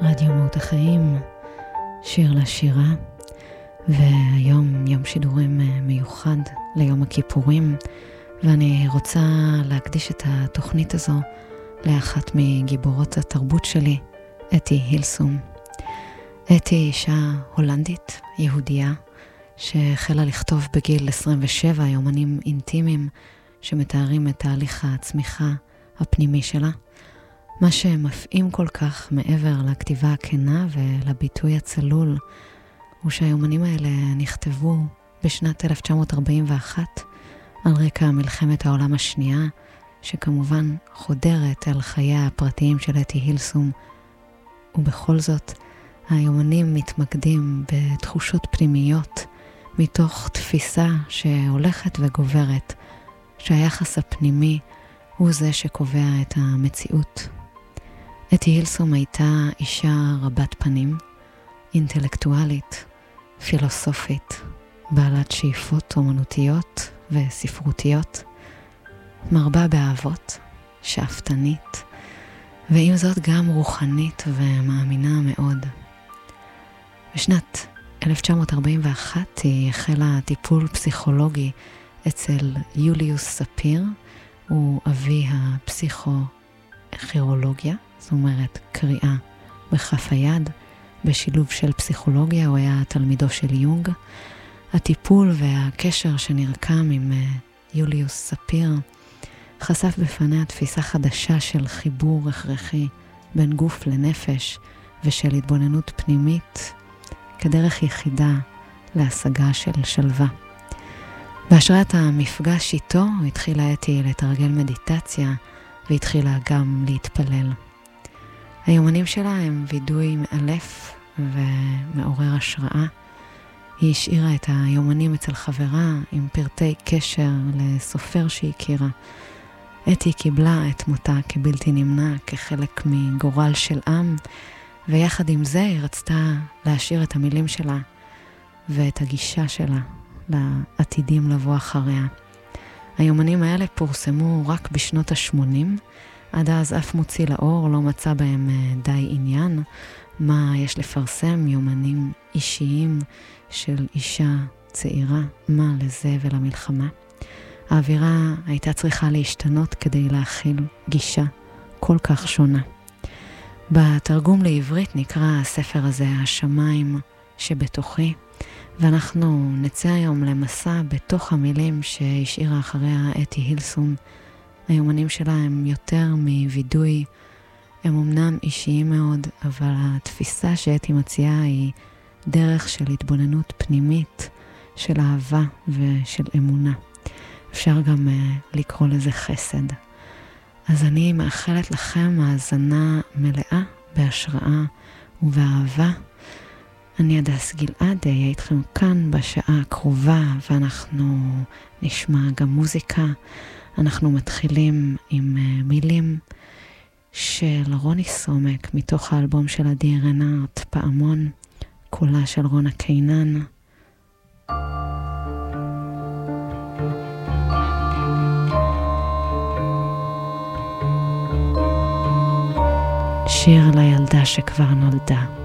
רדיו מהות החיים, שיר לשירה, והיום יום שידורים מיוחד ליום הכיפורים, ואני רוצה להקדיש את התוכנית הזו לאחת מגיבורות התרבות שלי, אתי הילסום. אתי אישה הולנדית, יהודייה, שהחלה לכתוב בגיל 27 יומנים אינטימיים שמתארים את תהליך הצמיחה הפנימי שלה. מה שמפעים כל כך מעבר לכתיבה הכנה ולביטוי הצלול, הוא שהיומנים האלה נכתבו בשנת 1941 על רקע מלחמת העולם השנייה, שכמובן חודרת על חייה הפרטיים של אתי הילסום, ובכל זאת היומנים מתמקדים בתחושות פנימיות מתוך תפיסה שהולכת וגוברת, שהיחס הפנימי הוא זה שקובע את המציאות. אתי הילסום הייתה אישה רבת פנים, אינטלקטואלית, פילוסופית, בעלת שאיפות אומנותיות וספרותיות, מרבה באהבות, שאפתנית, ועם זאת גם רוחנית ומאמינה מאוד. בשנת 1941 היא החלה טיפול פסיכולוגי אצל יוליוס ספיר, הוא אבי הפסיכוכירולוגיה, זאת אומרת קריאה בכף היד, בשילוב של פסיכולוגיה. הוא היה תלמידו של יונג. הטיפול והקשר שנרקם עם יוליוס ספיר חשף בפניה תפיסה חדשה של חיבור הכרחי בין גוף לנפש ושל התבוננות פנימית כדרך יחידה להשגה של שלווה. בהשראת המפגש איתו התחילה אתי לתרגל מדיטציה והתחילה גם להתפלל. היומנים שלה הם וידוי מאלף ומעורר השראה. היא השאירה את היומנים אצל חברה עם פרטי קשר לסופר שהכירה. אתי קיבלה את מותה כבלתי נמנע, כחלק מגורל של עם, ויחד עם זה היא רצתה להשאיר את המילים שלה ואת הגישה שלה לעתידים לבוא אחריה. היומנים האלה פורסמו רק בשנות ה-80, עד אז אף מוציא לאור לא מצא בהם די עניין. מה יש לפרסם? יומנים אישיים של אישה צעירה, מה לזה ולמלחמה? האווירה הייתה צריכה להשתנות כדי להכיל גישה כל כך שונה. בתרגום לעברית נקרא הספר הזה השמיים שבתוכי, ואנחנו נצא היום למסע בתוך המילים שהשאירה אחריה אתי הילסום. היומנים שלה הם יותר מוידוי, הם אמנם אישיים מאוד, אבל התפיסה שאתי מציעה היא דרך של התבוננות פנימית, של אהבה ושל אמונה. אפשר גם לקרוא לזה חסד. אז אני מאחלת לכם האזנה מלאה בהשראה ובאהבה. אני הדס גלעד, אהיה איתכם כאן בשעה הקרובה, ואנחנו נשמע גם מוזיקה. אנחנו מתחילים עם מילים של רוני סומק, מתוך האלבום של עדי רנארט, פעמון, קולה של רונה קינן. שיר לילדה שכבר נולדה.